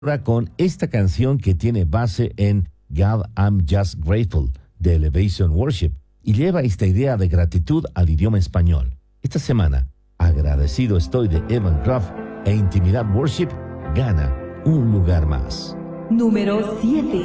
Ahora con esta canción que tiene base en God I'm Just Grateful de Elevation Worship y lleva esta idea de gratitud al idioma español. Esta semana, Agradecido Estoy de Evan Craft e Intimidad Worship gana un lugar más. Número 7.